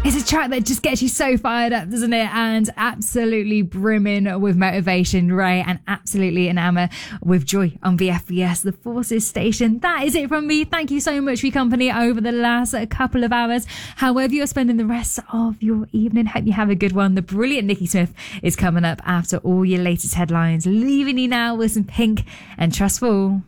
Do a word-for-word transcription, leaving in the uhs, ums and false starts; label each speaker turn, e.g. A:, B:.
A: It's a track that just gets you so fired up, doesn't it? And absolutely brimming with motivation, Ray, and absolutely enamour with joy on V F V S, the Forces station. That is it from me. Thank you so much for your company over the last couple of hours. However you're spending the rest of your evening, hope you have a good one. The brilliant Nikki Smith is coming up after all your latest headlines. Leaving you now with some Pink and Trustful.